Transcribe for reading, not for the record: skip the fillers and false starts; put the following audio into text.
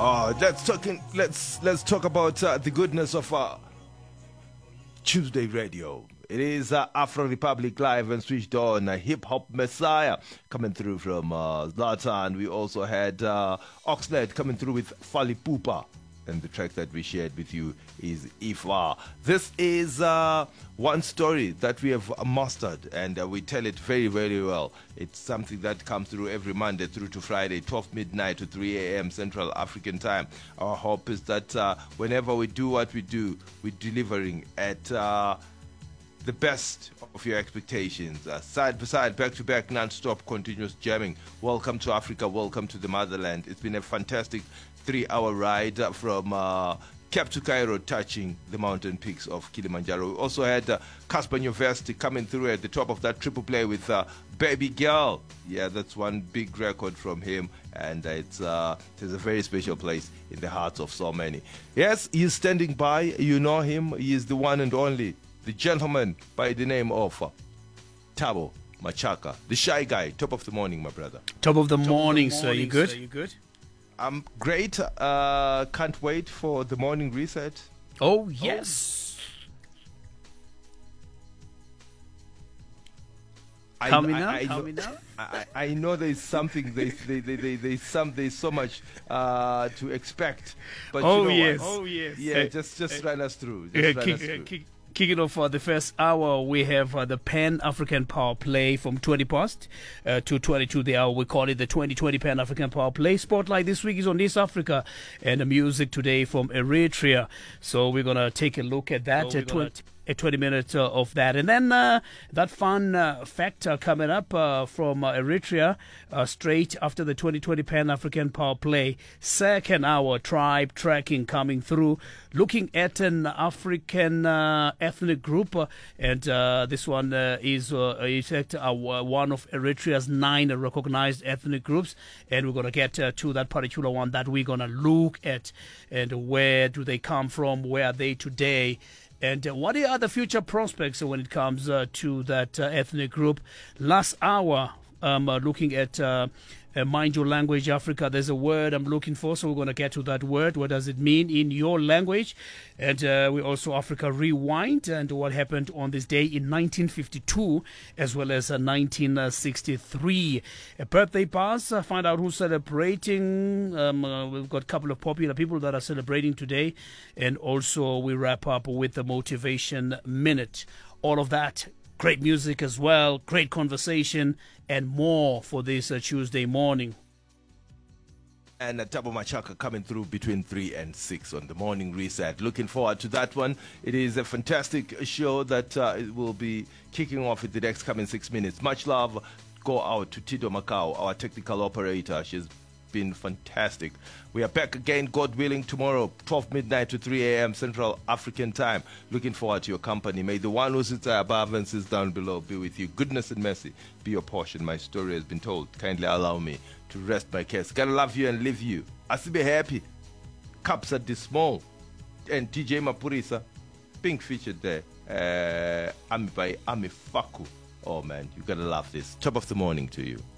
Let's talk about the goodness of Tuesday radio. It is Afro Republic Live and switched on Hip Hop Messiah coming through from Zlatan. We also had Oxnard coming through with Fali Pupa. And the track that we shared with you is Ifa. This is one story that we have mastered, and we tell it very, very well. It's something that comes through every Monday through to Friday, 12 midnight to 3 a.m. Central African time. Our hope is that whenever we do what we do, we're delivering at the best of your expectations. Side by side, back to back, non-stop, continuous jamming. Welcome to Africa. Welcome to the motherland. It's been a fantastic 3-hour ride from Cape to Cairo, touching the mountain peaks of Kilimanjaro. We also had Casper Nyovesti coming through at the top of that triple play with Baby Girl. Yeah, that's one big record from him, and it has a very special place in the hearts of so many. Yes, he's standing by. You know him. He is the one and only, the gentleman by the name of Thabo Machaka, the shy guy. Top of the morning, my brother. Top of the morning, sir. You good? You good? I'm great. Can't wait for the morning reset. Oh, yes. Coming up. I know there's something. There's so much to expect. But oh, you know yes. What? Oh, yes. Yeah, just run us through. Kicking off the first hour, we have the Pan-African Power Play from 20 past to 22 the hour. We call it the 2020 Pan-African Power Play. Spotlight this week is on East Africa, and the music today from Eritrea. So we're going to take a look at that. 20 minutes of that. And then that fun fact coming up from Eritrea straight after the 2020 Pan-African Power Play. Second hour, tribe tracking coming through, looking at an African ethnic group. And this one is in fact one of Eritrea's 9 recognized ethnic groups. And we're going to get to that particular one that we're going to look at. And where do they come from? Where are they today? And what are the future prospects when it comes to that ethnic group? Last hour, looking at Mind Your Language Africa. There's a word I'm looking for, so we're going to get to that word. What does it mean in your language? And we also Africa Rewind and what happened on this day in 1952 as well as 1963. A birthday pass, find out who's celebrating. We've got a couple of popular people that are celebrating today. And also we wrap up with the Motivation Minute. All of that. Great music as well, great conversation, and more for this Tuesday morning. And Thabo Machaka coming through between 3 and 6 on the morning reset. Looking forward to that one. It is a fantastic show that it will be kicking off in the next coming 6 minutes. Much love go out to Tito Macau, our technical operator. She's been fantastic. We are back again, God willing, tomorrow, 12 midnight to 3 a.m. Central African time. Looking forward to your company. May the one who sits above and sits down below be with you. Goodness and mercy be your portion. My story has been told. Kindly allow me to rest my case. Gotta love you and live you. I still be happy. Cups at the small. And TJ Mapurisa, pink featured there. Ami by Ami Faku. Oh man, you gotta love this. Top of the morning to you.